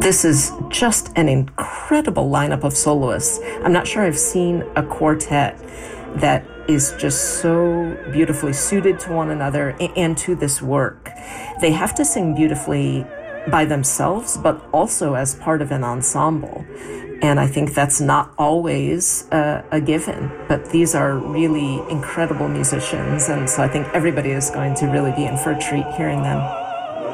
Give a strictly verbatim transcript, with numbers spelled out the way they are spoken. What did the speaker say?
This is just an incredible lineup of soloists. I'm not sure I've seen a quartet that is just so beautifully suited to one another and to this work. They have to sing beautifully by themselves, but also as part of an ensemble. And I think that's not always uh, a given, but these are really incredible musicians. And so I think everybody is going to really be in for a treat hearing them.